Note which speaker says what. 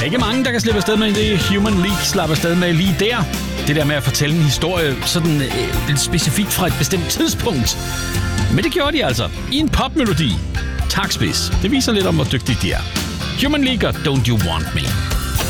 Speaker 1: Ikke mange, der kan slippe afsted med det. Human League slapper afsted med lige der. Det der med at fortælle en historie sådan specifikt fra et bestemt tidspunkt. Men det gjorde de altså i en popmelodi. Tak, Spids. Det viser lidt om, hvor dygtige de er. Human League og Don't You Want Me.